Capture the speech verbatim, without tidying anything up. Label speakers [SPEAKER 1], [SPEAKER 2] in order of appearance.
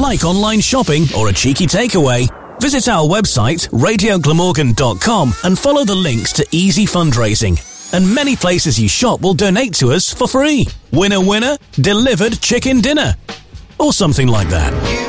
[SPEAKER 1] Like online shopping or a cheeky takeaway? Visit our website, radio glamorgan dot com, and follow the links to easy fundraising. And many places you shop will donate to us for free. Winner, winner, delivered chicken dinner. Or something like that.